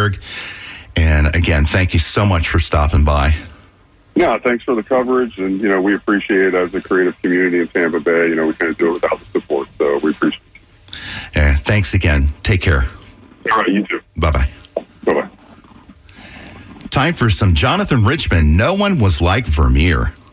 Pittsburgh. And again, thank you so much for stopping by. No, thanks for the coverage, and we appreciate it as a creative community in Tampa Bay. We can't do it without the support, so we appreciate it. Thanks again. Take care. All right, you too. Bye-bye. Bye-bye. Time for some Jonathan Richman. No one was like Vermeer.